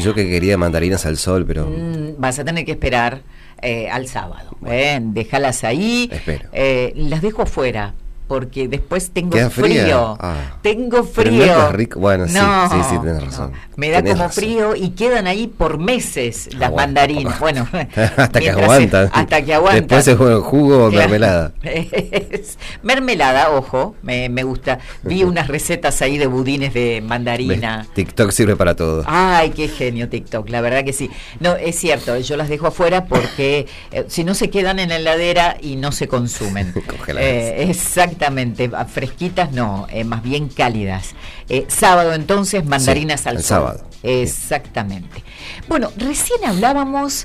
yo que quería mandarinas al sol, pero... Vas a tener que esperar al sábado. Déjalas ahí. Espero. Las dejo afuera, porque después tengo ¿Queda frío. fría? Ah. Tengo Pero frío. no es rico. Bueno, No, sí, tenés razón. Me da Tenés como razón. frío y quedan ahí por meses las Aguanta. mandarinas. Bueno, hasta que aguantan. Hasta que aguantan. Después se juega jugo o Claro. mermelada. Mermelada, ojo, me gusta. Vi unas recetas ahí de budines de mandarina. ¿Ves? TikTok sirve para todo. Ay, qué genio TikTok, la verdad que sí. No, es cierto, yo las dejo afuera porque si no se quedan en la heladera y no se consumen. Congeladas. Exactamente, fresquitas no, más bien cálidas. Sábado entonces, mandarinas Sí, al el sol. sábado. Exactamente. Bueno, recién hablábamos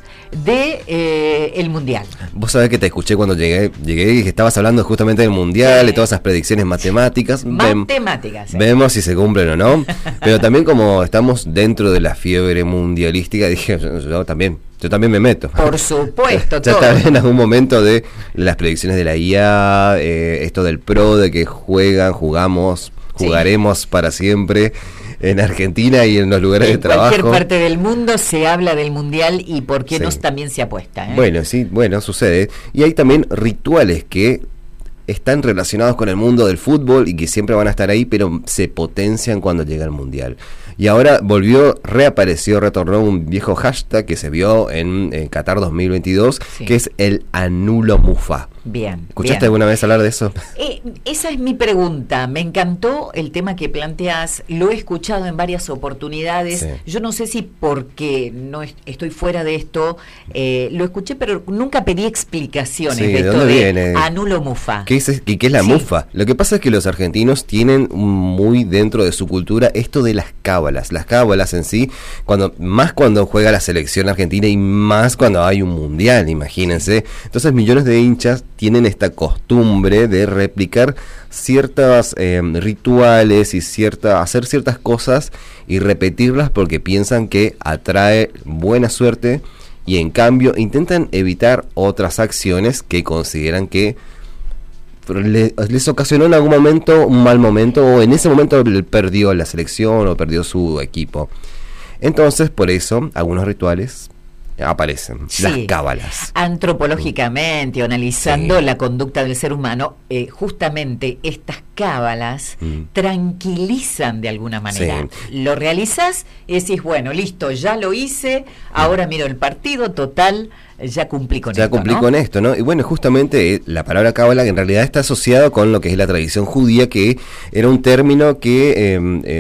de el Mundial. Vos sabés que te escuché cuando llegué y que estabas hablando justamente del Mundial, de todas esas predicciones matemáticas. Matemáticas. Vemos si se cumplen o no. Pero también como estamos dentro de la fiebre mundialística, dije, yo también me meto. Por supuesto, Ya todo. está en algún momento de las predicciones de la IA, esto del PRO, de que jugaremos para siempre en Argentina y en los lugares de trabajo. En cualquier parte del mundo se habla del Mundial y por qué no Sí. también se apuesta. Bueno, sí, sucede. Y hay también rituales que están relacionados con el mundo del fútbol y que siempre van a estar ahí, pero se potencian cuando llega el Mundial. Y ahora retornó un viejo hashtag que se vio en Qatar 2022, Sí. que es el Anulo Mufa. Bien. ¿Escuchaste bien. alguna vez hablar de eso? Esa es mi pregunta. Me encantó el tema que planteas. Lo he escuchado en varias oportunidades. Sí. Yo no sé si porque no estoy fuera de esto, lo escuché, pero nunca pedí explicaciones Sí, de ¿de esto dónde de viene? Anulo Mufa. ¿Qué es la Sí. mufa? Lo que pasa es que los argentinos tienen muy dentro de su cultura esto de las cábalas. Las cábalas en sí, más cuando juega la selección argentina y más cuando hay un mundial, imagínense. Entonces millones de hinchas tienen esta costumbre de replicar ciertos rituales y hacer ciertas cosas y repetirlas porque piensan que atrae buena suerte, y en cambio intentan evitar otras acciones que consideran que les ocasionó en algún momento un mal momento, o en ese momento perdió la selección o perdió su equipo. Entonces, por eso, algunos rituales aparecen, Sí. las cábalas. Antropológicamente, analizando Sí. la conducta del ser humano, justamente estas cábalas tranquilizan de alguna manera. Sí. Lo realizas y decís, bueno, listo, ya lo hice, ahora miro el partido, total, ya cumplí con esto. Ya cumplí ¿no? con esto, ¿no? Y bueno, justamente la palabra cábala, que en realidad está asociada con lo que es la tradición judía, que era un término que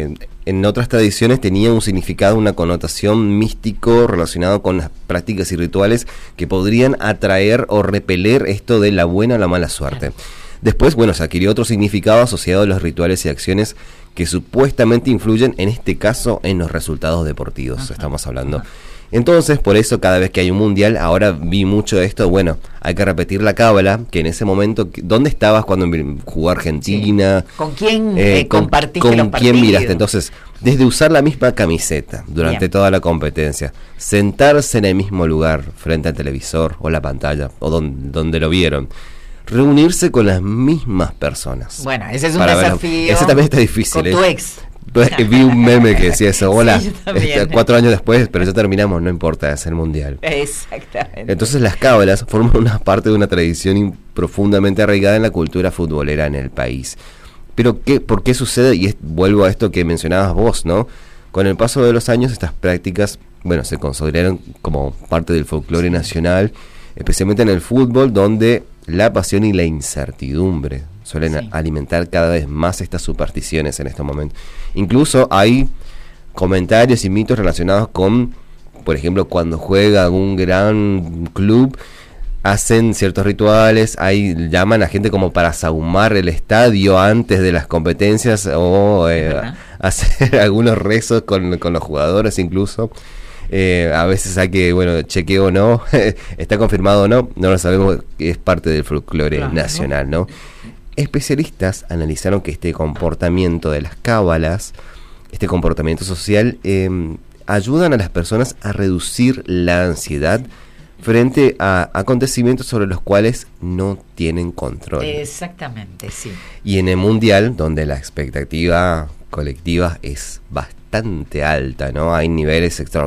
en otras tradiciones tenía un significado, una connotación místico relacionado con las prácticas y rituales que podrían atraer o repeler esto de la buena o la mala suerte. Después, bueno, se adquirió otro significado asociado a los rituales y acciones que supuestamente influyen, en este caso, en los resultados deportivos, estamos hablando. Entonces, por eso, cada vez que hay un mundial, ahora vi mucho de esto, bueno, hay que repetir la cábala, que en ese momento, ¿dónde estabas cuando jugó Argentina? Sí. ¿Con quién compartiste con los partidos? quién miraste? Entonces, desde usar la misma camiseta durante Bien. toda la competencia, sentarse en el mismo lugar, frente al televisor o la pantalla, o donde lo vieron, reunirse con las mismas personas. Bueno, ese es un Para ver- desafío. ese también está difícil. Con tu ex. Vi un meme que decía eso, hola, Sí, yo también. 4 años después, pero ya terminamos, no importa, es el mundial. Exactamente. Entonces las cábalas forman una parte de una tradición profundamente arraigada en la cultura futbolera en el país. Pero ¿por qué sucede? Y vuelvo a esto que mencionabas vos, ¿no? Con el paso de los años estas prácticas, bueno, se consolidaron como parte del folclore nacional, especialmente en el fútbol, donde la pasión y la incertidumbre suelen alimentar cada vez más estas supersticiones en estos momentos. Incluso hay comentarios y mitos relacionados con, por ejemplo, cuando juega algún gran club, hacen ciertos rituales, llaman a gente como para sahumar el estadio antes de las competencias, o hacer algunos rezos con los jugadores incluso. A veces hay que, chequeo o no, está confirmado o no lo sabemos, es parte del folclore nacional, ¿no? Especialistas analizaron que este comportamiento de las cábalas, este comportamiento social, ayudan a las personas a reducir la ansiedad frente a acontecimientos sobre los cuales no tienen control. Exactamente, sí. Y en el mundial, donde la expectativa colectiva es bastante alta, ¿no? Hay niveles extraordinarios